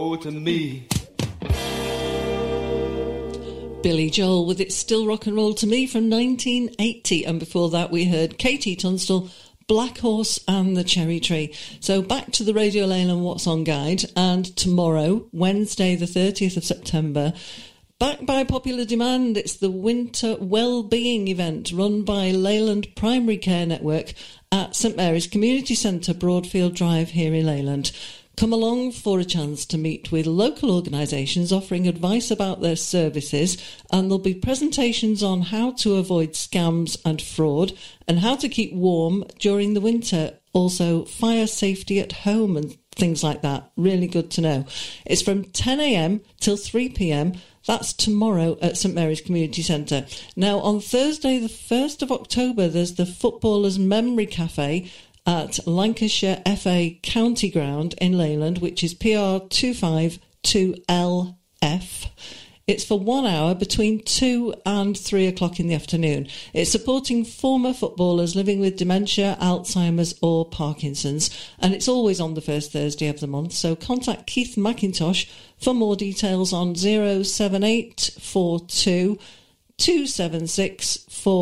Oh, to me. Billy Joel with It's Still Rock and Roll to Me from 1980. And before that we heard Katie Tunstall, Black Horse and the Cherry Tree. So back to the Radio Leyland What's On guide. And tomorrow, Wednesday the 30th of September, back by popular demand, it's the Winter Wellbeing event run by Leyland Primary Care Network at St Mary's Community Centre, Broadfield Drive here in Leyland. Come along for a chance to meet with local organisations offering advice about their services, and there'll be presentations on how to avoid scams and fraud and how to keep warm during the winter. Also, fire safety at home and things like that. Really good to know. It's from 10 a.m. till 3 p.m. That's tomorrow at St Mary's Community Centre. Now, on Thursday, the 1st of October, there's the Footballers' Memory Cafe at Lancashire FA County Ground in Leyland, which is PR252LF. It's for 1 hour between 2 and 3 o'clock in the afternoon. It's supporting former footballers living with dementia, Alzheimer's or Parkinson's, and it's always on the first Thursday of the month. So contact Keith McIntosh for more details on 07842 276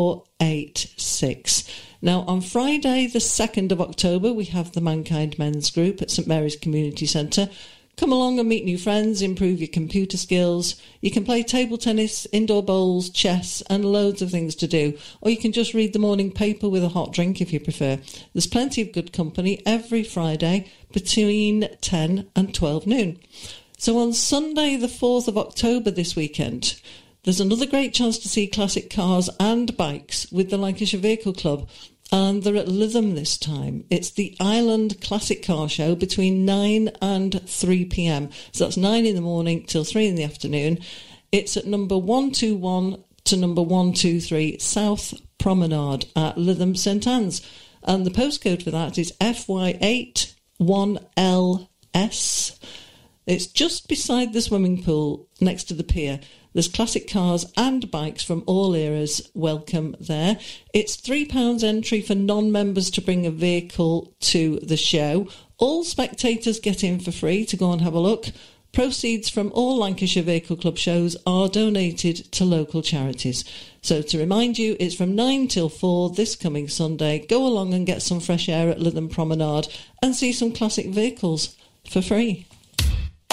486. Now, on Friday, the 2nd of October, we have the Mankind Men's Group at St Mary's Community Centre. Come along and meet new friends, improve your computer skills. You can play table tennis, indoor bowls, chess, and loads of things to do. Or you can just read the morning paper with a hot drink if you prefer. There's plenty of good company every Friday between 10 and 12 noon. So on Sunday, the 4th of October this weekend, there's another great chance to see classic cars and bikes with the Lancashire Vehicle Club, and they're at Lytham this time. It's the Island Classic Car Show between 9 and 3 p.m. So that's 9 in the morning till 3 in the afternoon. It's at number 121 to number 123 South Promenade at Lytham St Anne's. And the postcode for that is FY8 1LS. It's just beside the swimming pool next to the pier. There's classic cars and bikes from all eras. Welcome there. It's £3 entry for non-members to bring a vehicle to the show. All spectators get in for free to go and have a look. Proceeds from all Lancashire Vehicle Club shows are donated to local charities. So to remind you, it's from 9 till 4 this coming Sunday. Go along and get some fresh air at Lytham Promenade and see some classic vehicles for free.